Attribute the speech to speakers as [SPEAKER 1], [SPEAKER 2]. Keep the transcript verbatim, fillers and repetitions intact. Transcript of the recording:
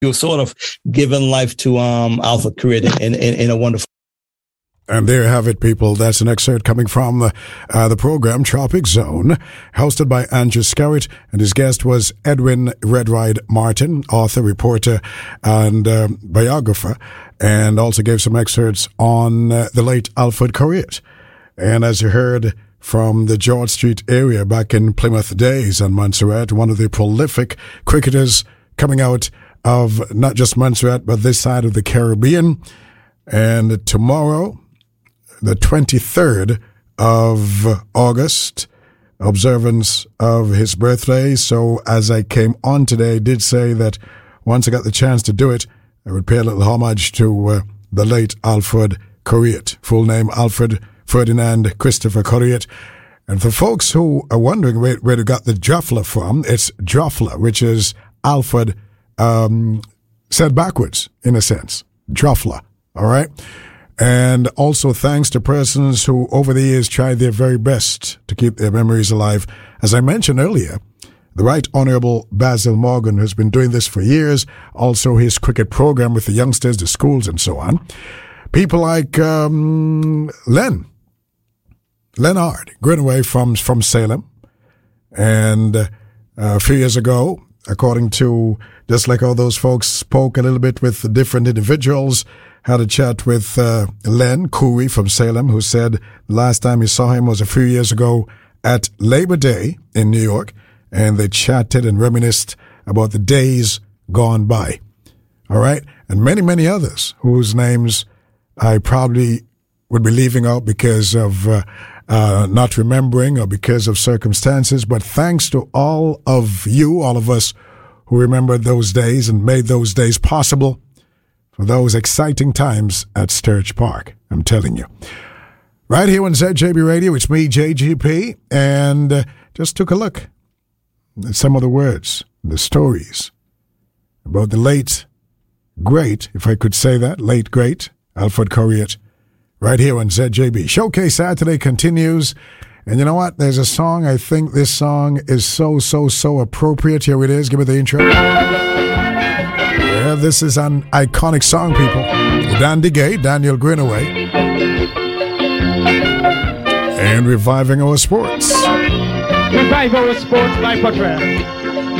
[SPEAKER 1] you're sort of giving life to um, Alfred Koreat in, in, in a wonderful.
[SPEAKER 2] And there you have it, people. That's an excerpt coming from uh, uh, the program Tropic Zone, hosted by Andrew Skerritt, and his guest was Edwin Redride Martin, author, reporter, and uh, biographer, and also gave some excerpts on uh, the late Alfred Koreat. And as you heard from the George Street area back in Plymouth days and Montserrat, one of the prolific cricketers coming out of not just Montserrat, but this side of the Caribbean. And tomorrow, the twenty-third of August, observance of his birthday. So as I came on today, I did say that once I got the chance to do it, I would pay a little homage to uh, the late Alfred Koreat. Full name, Alfred Ferdinand Christopher Koreat. And for folks who are wondering where, where they got the Joffler from, it's Joffler, which is Alfred um, said backwards, in a sense. Joffler, all right? And also thanks to persons who over the years tried their very best to keep their memories alive. As I mentioned earlier, the Right Honorable Basil Morgan has been doing this for years. Also his cricket program with the youngsters, the schools, and so on. People like um, Len, Leonard Greenaway from, from Salem. And uh, a few years ago, according to, just like all those folks spoke a little bit with the different individuals, had a chat with uh, Len Couey from Salem, who said the last time he saw him was a few years ago at Labor Day in New York, and they chatted and reminisced about the days gone by. All right? And many, many others whose names I probably would be leaving out because of uh, uh, not remembering or because of circumstances. But thanks to all of you, all of us who remembered those days and made those days possible, for those exciting times at Sturge Park, I'm telling you. Right here on Z J B Radio, it's me, J G P, and uh, just took a look at some of the words, the stories about the late, great, if I could say that, late, great, Alfred Koreat, right here on Z J B. Showcase Saturday continues, and you know what? There's a song, I think this song is so, so, so appropriate. Here it is. Give me the intro. Yeah, this is an iconic song, people. Dandy Gay, Daniel Greenaway. And reviving our sports.
[SPEAKER 3] Revive our sports by Portrait.